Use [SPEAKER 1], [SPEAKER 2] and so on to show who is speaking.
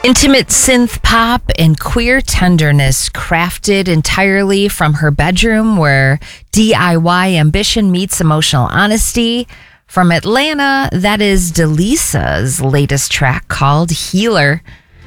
[SPEAKER 1] Intimate synth pop and queer tenderness crafted entirely from her bedroom where DIY ambition meets emotional honesty. From Atlanta, that is Delisa's latest track called Healer.